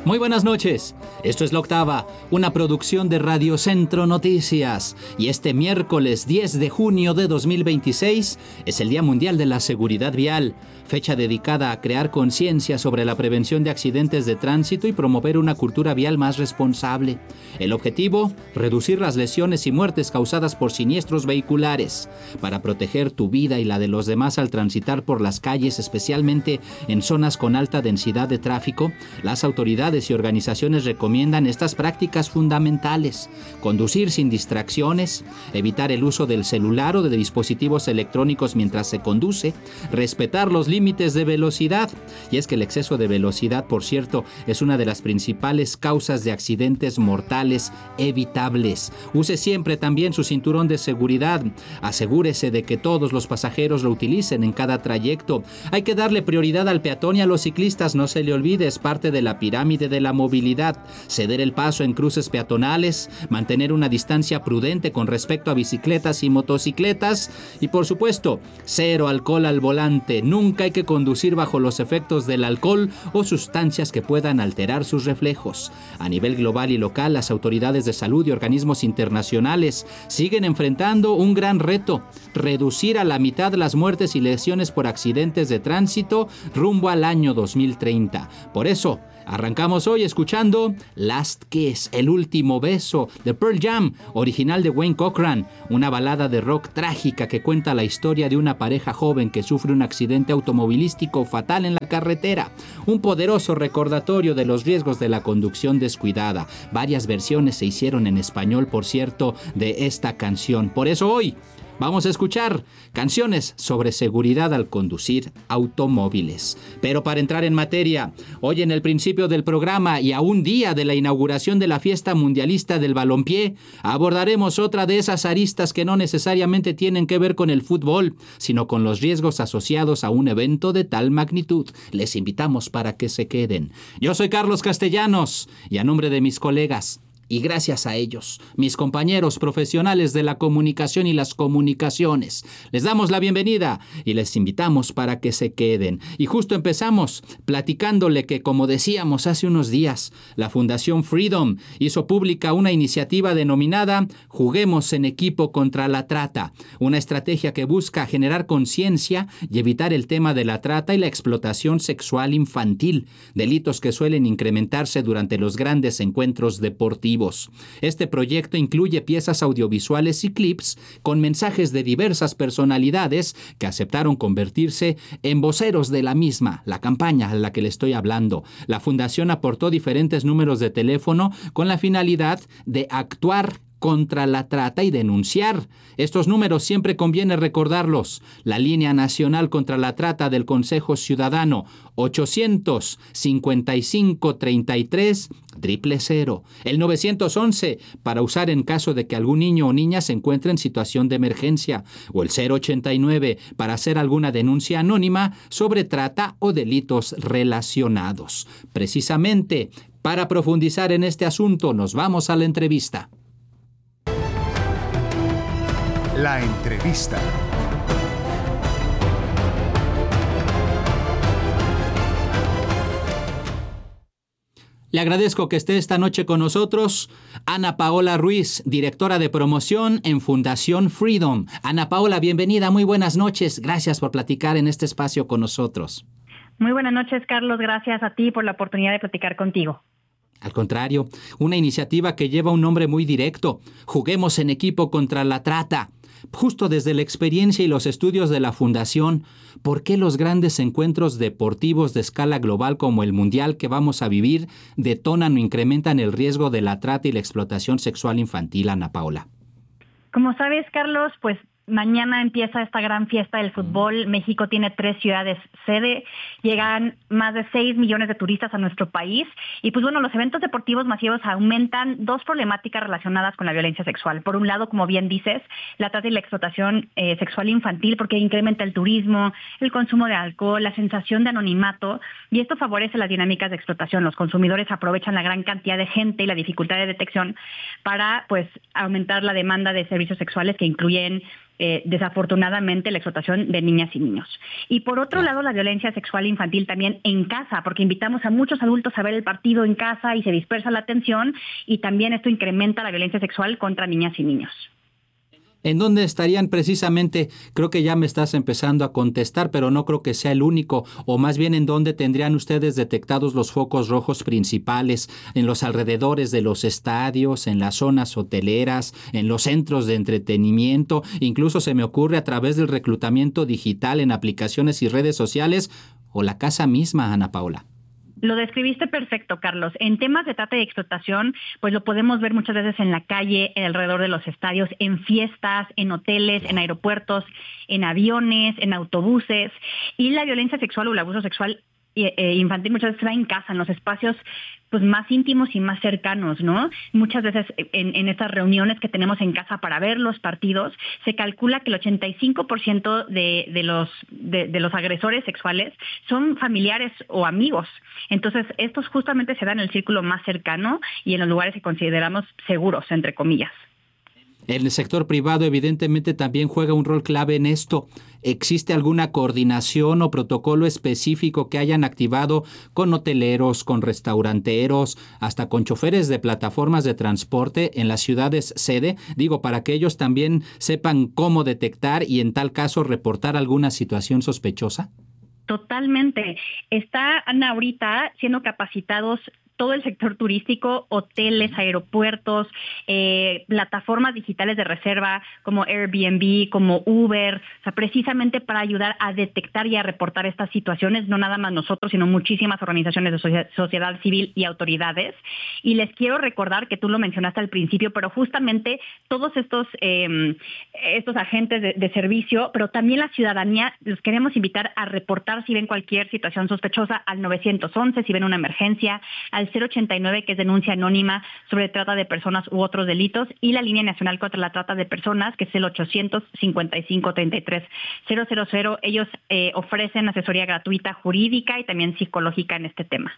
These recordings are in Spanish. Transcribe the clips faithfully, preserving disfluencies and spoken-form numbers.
Muy buenas noches, esto es La Octava, una producción de Radio Centro Noticias, y este miércoles diez de junio de dos mil veintiséis es el Día Mundial de la Seguridad Vial, fecha dedicada a crear conciencia sobre la prevención de accidentes de tránsito y promover una cultura vial más responsable. El objetivo, reducir las lesiones y muertes causadas por siniestros vehiculares, para proteger tu vida y la de los demás al transitar por las calles, especialmente en zonas con alta densidad de tráfico. Las autoridades y organizaciones recomiendan estas prácticas fundamentales: conducir sin distracciones, evitar el uso del celular o de dispositivos electrónicos mientras se conduce, respetar los límites de velocidad. Y es que el exceso de velocidad, por cierto, es una de las principales causas de accidentes mortales evitables. Use siempre también su cinturón de seguridad. Asegúrese de que todos los pasajeros lo utilicen en cada trayecto. Hay que darle prioridad al peatón y a los ciclistas, no se le olvide, es parte de la pirámide de la movilidad. Ceder el paso en cruces peatonales, mantener una distancia prudente con respecto a bicicletas y motocicletas, y por supuesto, cero alcohol al volante. Nunca hay que conducir bajo los efectos del alcohol o sustancias que puedan alterar sus reflejos. A nivel global y local, las autoridades de salud y organismos internacionales siguen enfrentando un gran reto: reducir a la mitad las muertes y lesiones por accidentes de tránsito rumbo al año dos mil treinta. Por eso, arrancamos hoy escuchando Last Kiss, el último beso, de Pearl Jam, original de Wayne Cochran, una balada de rock trágica que cuenta la historia de una pareja joven que sufre un accidente automovilístico fatal en la carretera. Un poderoso recordatorio de los riesgos de la conducción descuidada. Varias versiones se hicieron en español, por cierto, de esta canción. Por eso hoy vamos a escuchar canciones sobre seguridad al conducir automóviles. Pero para entrar en materia, hoy en el principio del programa y a un día de la inauguración de la fiesta mundialista del balompié, abordaremos otra de esas aristas que no necesariamente tienen que ver con el fútbol, sino con los riesgos asociados a un evento de tal magnitud. Les invitamos para que se queden. Yo soy Carlos Castellanos y a nombre de mis colegas, y gracias a ellos, mis compañeros profesionales de la comunicación y las comunicaciones, les damos la bienvenida y les invitamos para que se queden. Y justo empezamos platicándole que, como decíamos hace unos días, la Fundación Freedom hizo pública una iniciativa denominada Juguemos en Equipo contra la Trata, una estrategia que busca generar conciencia y evitar el tema de la trata y la explotación sexual infantil, delitos que suelen incrementarse durante los grandes encuentros deportivos. Este proyecto incluye piezas audiovisuales y clips con mensajes de diversas personalidades que aceptaron convertirse en voceros de la misma, la campaña a la que le estoy hablando. La fundación aportó diferentes números de teléfono con la finalidad de actuar contra la trata y denunciar. Estos números siempre conviene recordarlos. La Línea Nacional contra la Trata del Consejo Ciudadano, ochocientos cincuenta y cinco treinta y tres cero cero. El novecientos once para usar en caso de que algún niño o niña se encuentre en situación de emergencia. O el cero ochenta y nueve para hacer alguna denuncia anónima sobre trata o delitos relacionados. Precisamente, para profundizar en este asunto, nos vamos a la entrevista. La entrevista. Le agradezco que esté esta noche con nosotros Ana Paola Ruiz, directora de promoción en Fundación Freedom. Ana Paola, bienvenida, muy buenas noches. Gracias por platicar en este espacio con nosotros. Muy buenas noches, Carlos. Gracias a ti por la oportunidad de platicar contigo. Al contrario, una iniciativa que lleva un nombre muy directo: Juguemos en Equipo contra la Trata. Justo desde la experiencia y los estudios de la Fundación, ¿por qué los grandes encuentros deportivos de escala global como el Mundial que vamos a vivir detonan o incrementan el riesgo de la trata y la explotación sexual infantil, Ana Paola? Como sabes, Carlos, pues mañana empieza esta gran fiesta del fútbol. México tiene tres ciudades sede, llegan más de seis millones de turistas a nuestro país y pues bueno, los eventos deportivos masivos aumentan dos problemáticas relacionadas con la violencia sexual. Por un lado, como bien dices, la trata y la explotación eh, sexual infantil, porque incrementa el turismo, el consumo de alcohol, la sensación de anonimato, y esto favorece las dinámicas de explotación. Los consumidores aprovechan la gran cantidad de gente y la dificultad de detección para pues aumentar la demanda de servicios sexuales que incluyen eh, desafortunadamente, la explotación de niñas y niños. Y por otro lado, la violencia sexual infantil también en casa, porque invitamos a muchos adultos a ver el partido en casa y se dispersa la atención, y también esto incrementa la violencia sexual contra niñas y niños. ¿En dónde estarían precisamente? Creo que ya me estás empezando a contestar, pero no creo que sea el único. O más bien, ¿en dónde tendrían ustedes detectados los focos rojos principales? ¿En los alrededores de los estadios, en las zonas hoteleras, en los centros de entretenimiento? Incluso se me ocurre a través del reclutamiento digital en aplicaciones y redes sociales, o la casa misma, Ana Paula. Lo describiste perfecto, Carlos. En temas de trata y explotación, pues lo podemos ver muchas veces en la calle, alrededor de los estadios, en fiestas, en hoteles, en aeropuertos, en aviones, en autobuses. Y la violencia sexual o el abuso sexual eh, infantil muchas veces se da en casa, en los espacios pues más íntimos y más cercanos, ¿no? Muchas veces en, en estas reuniones que tenemos en casa para ver los partidos, se calcula que el ochenta y cinco por ciento de, de, los, de, de los agresores sexuales son familiares o amigos. Entonces, estos justamente se dan en el círculo más cercano y en los lugares que consideramos seguros, entre comillas. El sector privado evidentemente también juega un rol clave en esto. ¿Existe alguna coordinación o protocolo específico que hayan activado con hoteleros, con restauranteros, hasta con choferes de plataformas de transporte en las ciudades sede? Digo, para que ellos también sepan cómo detectar y en tal caso reportar alguna situación sospechosa. Totalmente. Están ahorita siendo capacitados todo el sector turístico, hoteles, aeropuertos, eh, plataformas digitales de reserva como Airbnb, como Uber, o sea, precisamente para ayudar a detectar y a reportar estas situaciones, no nada más nosotros, sino muchísimas organizaciones de sociedad, sociedad civil y autoridades. Y les quiero recordar que tú lo mencionaste al principio, pero justamente todos estos, eh, estos agentes de, de servicio, pero también la ciudadanía, los queremos invitar a reportar si ven cualquier situación sospechosa al nueve once, si ven una emergencia, al cero ochenta y nueve, que es denuncia anónima sobre trata de personas u otros delitos, y la línea nacional contra la trata de personas, que es el ochocientos cincuenta y cinco, treinta y tres, cero cero cero. Ellos eh, ofrecen asesoría gratuita jurídica y también psicológica en este tema.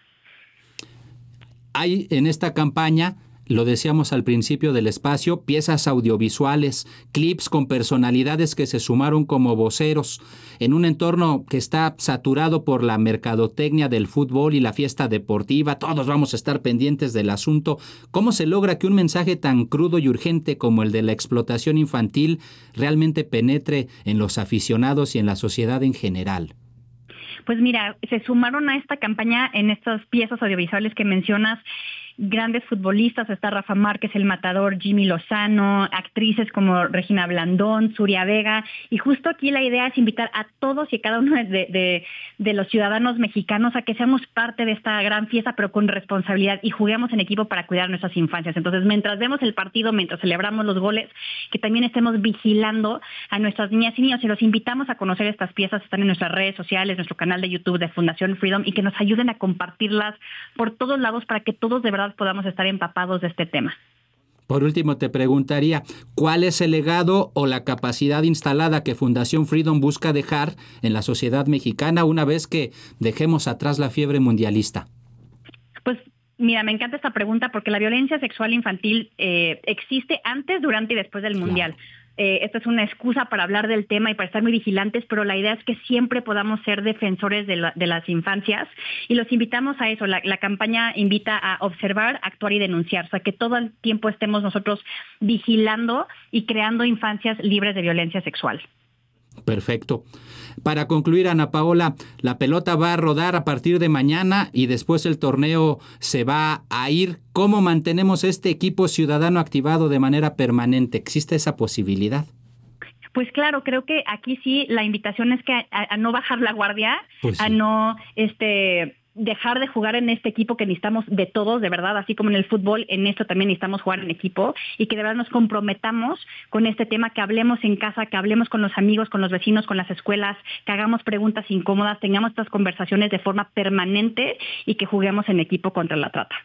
Hay en esta campaña, lo decíamos al principio del espacio, piezas audiovisuales, clips con personalidades que se sumaron como voceros en un entorno que está saturado por la mercadotecnia del fútbol y la fiesta deportiva. Todos vamos a estar pendientes del asunto. ¿Cómo se logra que un mensaje tan crudo y urgente como el de la explotación infantil realmente penetre en los aficionados y en la sociedad en general? Pues mira, se sumaron a esta campaña en estas piezas audiovisuales que mencionas grandes futbolistas. Está Rafa Márquez, El Matador, Jimmy Lozano, actrices como Regina Blandón, Zuria Vega, y justo aquí la idea es invitar a todos y cada uno de, de, de los ciudadanos mexicanos a que seamos parte de esta gran fiesta, pero con responsabilidad, y juguemos en equipo para cuidar nuestras infancias. Entonces, mientras vemos el partido, mientras celebramos los goles, que también estemos vigilando a nuestras niñas y niños, y los invitamos a conocer estas piezas. Están en nuestras redes sociales, nuestro canal de YouTube de Fundación Freedom, y que nos ayuden a compartirlas por todos lados para que todos de verdad podamos estar empapados de este tema. Por último, te preguntaría, ¿cuál es el legado o la capacidad instalada que Fundación Freedom busca dejar en la sociedad mexicana una vez que dejemos atrás la fiebre mundialista? Pues mira, me encanta esta pregunta porque la violencia sexual infantil eh, existe antes, durante y después del Mundial. Claro. Eh, esta es una excusa para hablar del tema y para estar muy vigilantes, pero la idea es que siempre podamos ser defensores de, la, de las infancias, y los invitamos a eso. La, la campaña invita a observar, actuar y denunciar, o sea, que todo el tiempo estemos nosotros vigilando y creando infancias libres de violencia sexual. Perfecto. Para concluir, Ana Paola, la pelota va a rodar a partir de mañana y después el torneo se va a ir. ¿Cómo mantenemos este equipo ciudadano activado de manera permanente? ¿Existe esa posibilidad? Pues claro, creo que aquí sí la invitación es que a, a no bajar la guardia, pues sí. a no este dejar de jugar en este equipo, que necesitamos de todos, de verdad, así como en el fútbol, en esto también necesitamos jugar en equipo, y que de verdad nos comprometamos con este tema, que hablemos en casa, que hablemos con los amigos, con los vecinos, con las escuelas, que hagamos preguntas incómodas, tengamos estas conversaciones de forma permanente y que juguemos en equipo contra la trata.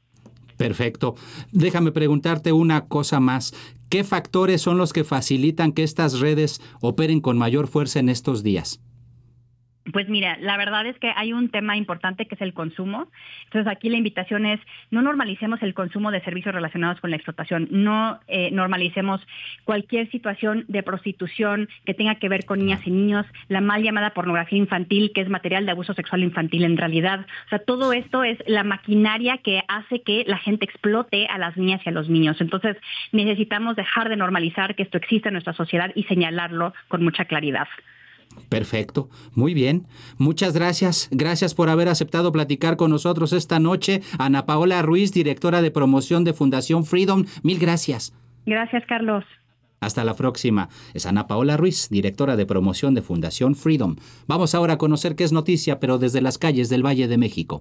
Perfecto. Déjame preguntarte una cosa más. ¿Qué factores son los que facilitan que estas redes operen con mayor fuerza en estos días? Pues mira, la verdad es que hay un tema importante que es el consumo. Entonces aquí la invitación es no normalicemos el consumo de servicios relacionados con la explotación, no eh, normalicemos cualquier situación de prostitución que tenga que ver con niñas y niños, la mal llamada pornografía infantil, que es material de abuso sexual infantil en realidad. O sea, todo esto es la maquinaria que hace que la gente explote a las niñas y a los niños. Entonces necesitamos dejar de normalizar que esto existe en nuestra sociedad y señalarlo con mucha claridad. Perfecto, muy bien. Muchas gracias. Gracias por haber aceptado platicar con nosotros esta noche. Ana Paola Ruiz, directora de promoción de Fundación Freedom. Mil gracias. Gracias, Carlos. Hasta la próxima. Es Ana Paola Ruiz, directora de promoción de Fundación Freedom. Vamos ahora a conocer qué es noticia, pero desde las calles del Valle de México.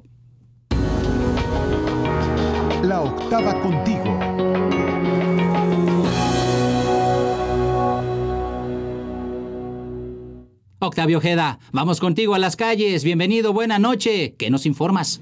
La octava contigo. Octavio Ojeda, vamos contigo a las calles. Bienvenido, buena noche. ¿Qué nos informas?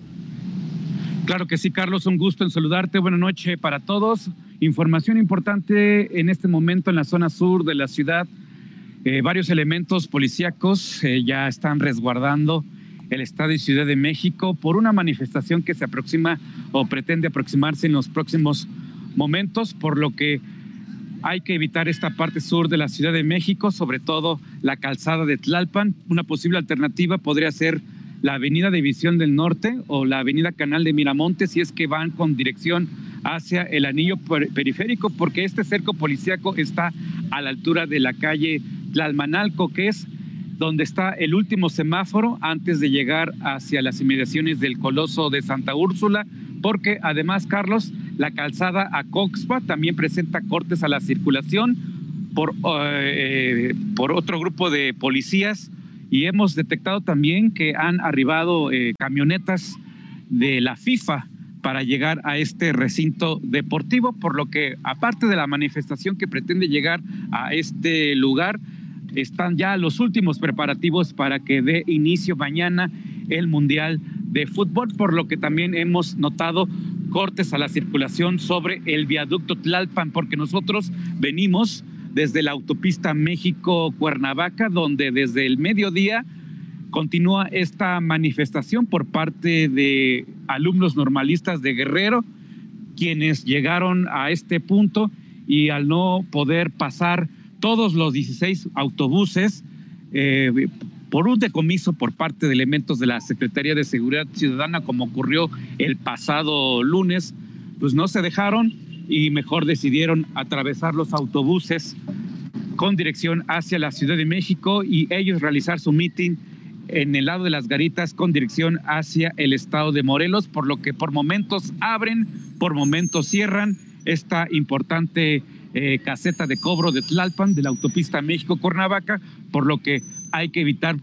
Claro que sí, Carlos, un gusto en saludarte. Buenas noches para todos. Información importante en este momento en la zona sur de la ciudad. Eh, varios elementos policíacos eh, ya están resguardando el Estadio Ciudad de México por una manifestación que se aproxima o pretende aproximarse en los próximos momentos, por lo que hay que evitar esta parte sur de la Ciudad de México, sobre todo la calzada de Tlalpan. Una posible alternativa podría ser la avenida División del Norte o la avenida Canal de Miramontes, si es que van con dirección hacia el anillo periférico, porque este cerco policíaco está a la altura de la calle Tlalmanalco, que es donde está el último semáforo antes de llegar hacia las inmediaciones del Coloso de Santa Úrsula, porque además, Carlos, la calzada a Coxpa también presenta cortes a la circulación por, eh, por otro grupo de policías, y hemos detectado también que han arribado eh, camionetas de la FIFA para llegar a este recinto deportivo, por lo que aparte de la manifestación que pretende llegar a este lugar, están ya los últimos preparativos para que dé inicio mañana el Mundial de Fútbol, por lo que también hemos notado cortes a la circulación sobre el viaducto Tlalpan, porque nosotros venimos desde la autopista México-Cuernavaca, donde desde el mediodía continúa esta manifestación por parte de alumnos normalistas de Guerrero, quienes llegaron a este punto y al no poder pasar todos los dieciséis autobuses eh, por un decomiso por parte de elementos de la Secretaría de Seguridad Ciudadana, como ocurrió el pasado lunes, pues no se dejaron y mejor decidieron atravesar los autobuses con dirección hacia la Ciudad de México y ellos realizar su mitin en el lado de las Garitas con dirección hacia el estado de Morelos, por lo que por momentos abren, por momentos cierran esta importante eh, caseta de cobro de Tlalpan de la autopista México-Cuernavaca, por lo que hay que evitar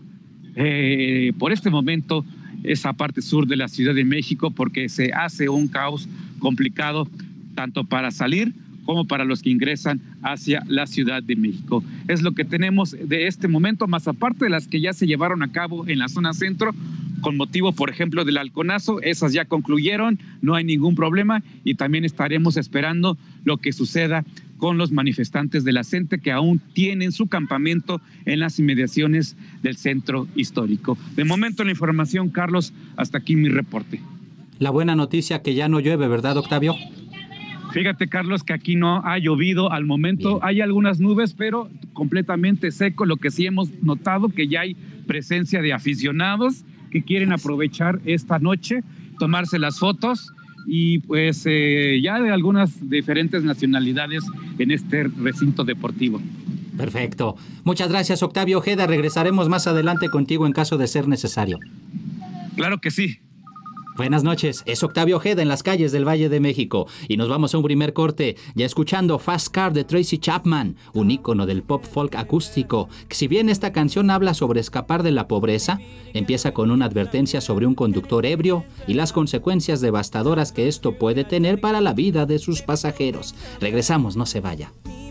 eh, por este momento esa parte sur de la Ciudad de México, porque se hace un caos complicado tanto para salir como para los que ingresan hacia la Ciudad de México. Es lo que tenemos de este momento, más aparte de las que ya se llevaron a cabo en la zona centro, con motivo, por ejemplo, del halconazo. Esas ya concluyeron, no hay ningún problema, y también estaremos esperando lo que suceda con los manifestantes de la CENTE, que aún tienen su campamento en las inmediaciones del centro histórico. De momento la información, Carlos, hasta aquí mi reporte. La buena noticia que ya no llueve, ¿verdad, Octavio? Fíjate, Carlos, que aquí no ha llovido al momento. Bien. Hay algunas nubes, pero completamente seco. Lo que sí hemos notado que ya hay presencia de aficionados que quieren aprovechar esta noche, tomarse las fotos, y pues eh, ya de algunas diferentes nacionalidades en este recinto deportivo. Perfecto. Muchas gracias, Octavio Ojeda. Regresaremos más adelante contigo en caso de ser necesario. Claro que sí. Buenas noches, es Octavio Ojeda en las calles del Valle de México y nos vamos a un primer corte ya escuchando Fast Car de Tracy Chapman, un ícono del pop folk acústico, que si bien esta canción habla sobre escapar de la pobreza, empieza con una advertencia sobre un conductor ebrio y las consecuencias devastadoras que esto puede tener para la vida de sus pasajeros. Regresamos, no se vaya.